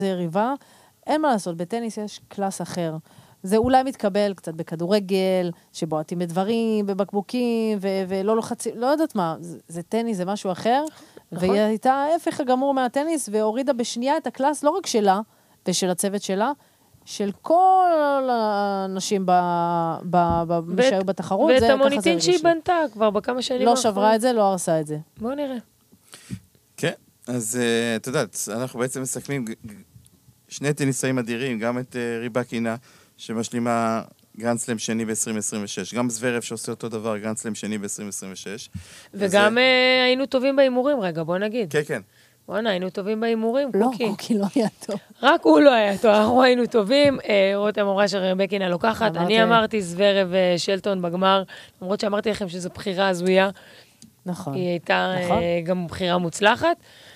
יריבה, אין מה לעשות, בטניס יש קלאס אחר. זה אולי מתקבל קצת בכדורגל, שבועטים בדברים, בבקבוקים, ולא לוחצים, לא יודעת מה, זה טניס, זה משהו אחר, והיא הייתה ההפך הגמור מהטניס, והורידה בשנייה את הקלאס, לא רק שלה, ושל הצוות שלה, של כל האנשים שהיו בתחרות. ואת המוניטין שהיא בנתה כבר בכמה שנים. לא שברה את זה, לא הרסה את זה. בואו נראה. כן, אז את יודעת, אנחנו בעצם מסכמים שני טניסאים אדירים, גם את ריבקינה, שמשלימה גרנדסלם שני ב-2026, גם זוורב שעושה אותו דבר, גרנדסלם שני ב-2026. וגם היינו טובים באימורים, רגע, בוא נגיד. כן, כן. בוא'נה, היינו טובים באימורים, לא, קוקי. קוקי לא היה טוב. רק הוא לא היה טוב, אנחנו היינו טובים, רותם אמרה שריבקינה לוקחת, אני אמרתי זוורב ושלטון בגמר, למרות שאמרתי לכם שזו בחירה הזויה. נכון. היא הייתה גם בחירה מוצלחת.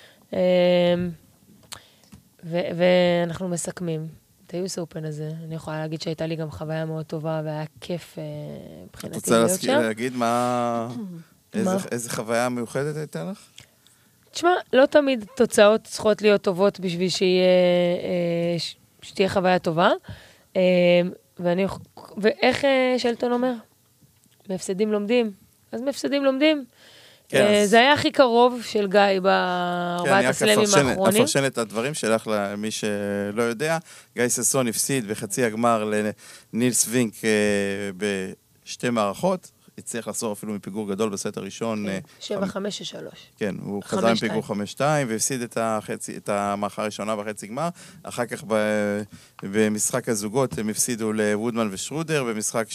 ואנחנו מסכמים את היוס אופן הזה. אני יכולה להגיד שהייתה לי גם חוויה מאוד טובה, והיה כיף מבחינתי. את רוצה להגיד איזה חוויה מיוחדת הייתה לך? תשמע, לא תמיד תוצאות צריכות להיות טובות בשביל שתהיה חוויה טובה. ואיך שלטון אומר? מהפסדים לומדים. אז מהפסדים לומדים. זה היה הכי קרוב של גיא בארבעת הסלמים האחרונים. אפרשן את הדברים שלך למי שלא יודע. גיא ססון הפסיד בחצי הגמר לנילס וינק בשתי מערכות. הצליח לחזור אפילו מפיגור גדול בסט הראשון. 7-5-3. כן, הוא חזר עם פיגור 5-2, והפסיד את המערכה הראשונה בחצי גמר. אחר כך במשחק הזוגות הם הפסידו לוודמן ושרודר, במשחק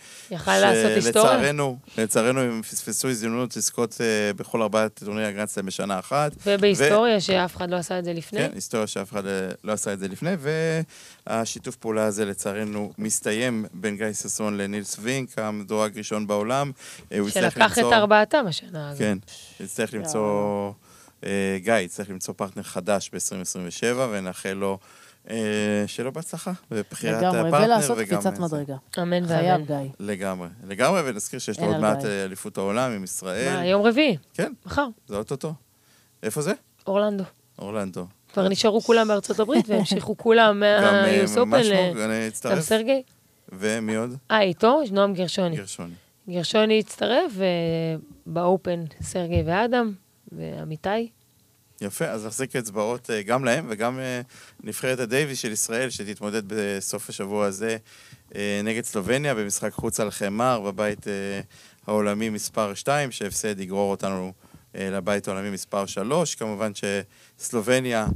לצערנו הם פספסו הזדמנות לזכות בכל 4 טורנירי הגרנדסלאם בשנה אחת. ובהיסטוריה שאף אחד לא עשה את זה לפני. כן, היסטוריה שאף אחד לא עשה את זה לפני, והשיתוף פעולה הזה לצערנו מסתיים בין גיא ססון לנילס וינק, המדורג ראשון בעולם. שלקח את 4 השנה. כן, יצטרך למצוא, גיא יצטרך למצוא פרטנר חדש ב-2027, ונאחל לו שלא בהצלחה בבחירת הפרטנר. ולעשות קפיצת מדרגה. אמן ואמן. לגמרי, ונזכיר שיש לו עוד מעט אליפות העולם עם ישראל. יום רביעי. כן. מחר. זה אוטוטו. איפה זה? אורלנדו. כבר נשארו כולם בארצות הברית, והמשיכו כולם מהיוס אופן גם סרגי. ומי עוד? איתו, נועם גרשוני הצטרף, ובאופן סרגי ואדם, ועמיתי. יפה, אז נחזיק אצבעות גם להם, וגם נבחרת הדייביס של ישראל, שתתמודד בסוף השבוע הזה נגד סלובניה, במשחק חוץ על חמר, בבית העולמי מספר 2, שהפסד יגרור אותנו לבית העולמי מספר 3. כמובן שסלובניה,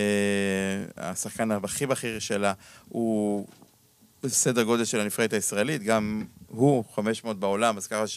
השחקן הכי בכיר שלה, הוא בסדר גודל של הנבחרת הישראלית, גם הוא 500 בעולם, אז ככה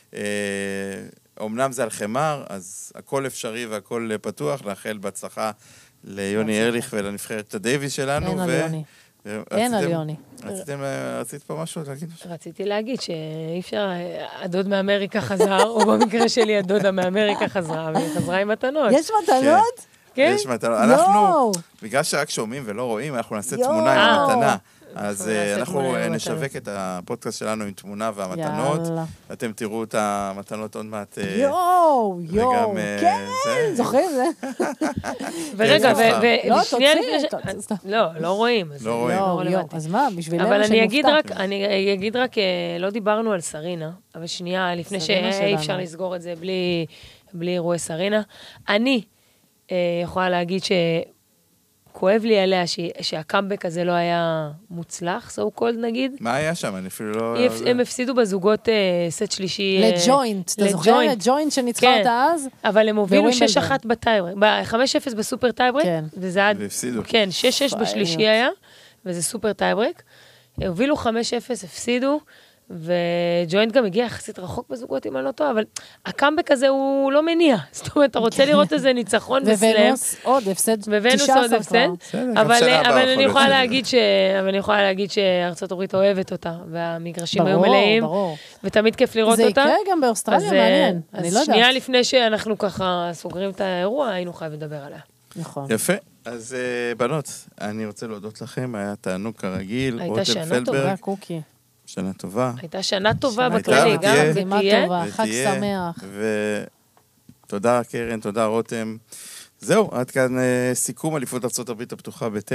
שאומנם זה על חמר, אז הכל אפשרי והכל פתוח, לאחל בהצלחה ליוני ארליך ולנבחרת הדייביס שלנו. אין על יוני. רצית פה משהו להגיד? רציתי להגיד שאי אפשר, הדוד מאמריקה חזר, או במקרה שלי הדודה מאמריקה חזרה, והיא חזרה עם מתנות. יש מתנות? כן? יש מתנות. אנחנו, בגלל שרק שומעים ולא רואים, אנחנו נעשה תמונה עם המתנה. אז אנחנו נשווק את הפודקאסט שלנו עם תמונה והמתנות. אתם תראו את המתנות עוד מעט. יואו, כן, זוכרים זה? ורגע, ושנייה לפני לא רואים. אז מה, בשבילנו אבל אני אגיד רק, לא דיברנו על סרינה, אבל שנייה, לפני שאי אפשר לסגור את זה בלי אירועי סרינה. אני יכולה להגיד כואב לי עליה שהקאמבק הזה לא היה מוצלח, so called נגיד. מה היה שם? אני אפילו לא... הם הפסידו בזוגות סט שלישי... לג'וינט, אתה זוכר? לג'וינט שניצחה אותה אז? אבל הם הובילו 6-1 בטייברק, 5-0 בסופר טייברק, וזה היה... והפסידו. כן, 6-6 בשלישי היה, וזה סופר טייברק. הובילו 5-0, הפסידו, וג'וינט גם הגיע יחסית רחוק בזוגות, אם אני לא טועה, אבל הקאמבק הזה הוא לא מניע. זאת אומרת, אתה רוצה לראות איזה ניצחון בסלם. וונוס עוד הפסד, 19 כבר. אבל אני יכולה להגיד שארצות הברית אוהבת אותה, והמגרשים היו מלאים, ותמיד כיף לראות אותה. זה יקרה גם באוסטרליה, מעניין. אז שנייה לפני שאנחנו ככה סוגרים את האירוע, היינו חייבים לדבר עליה. נכון. יפה. אז בנות, אני רוצה להודות לכם, היה תענוג כרגיל. הייתה שנה טובה, קוקי. שנה טובה. הייתה שנה טובה בכללי, גם ותהיה. חג שמח. ותודה קרן, תודה רותם. זהו, עד כאן סיכום אליפות ארצות הברית הפתוחה